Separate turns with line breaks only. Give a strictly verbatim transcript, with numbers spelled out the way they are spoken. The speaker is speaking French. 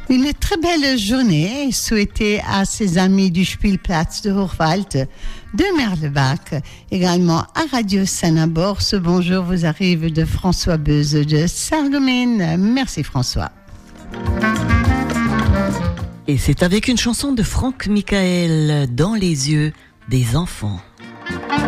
Une très belle journée souhaitée à ses amis du Spielplatz de Hochwald, de Merlebach, également à Radio Sanabor. Ce bonjour vous arrive de François Beuse de Sarreguemines. Merci François.
Et c'est avec une chanson de Franck Michael, Dans les yeux des enfants.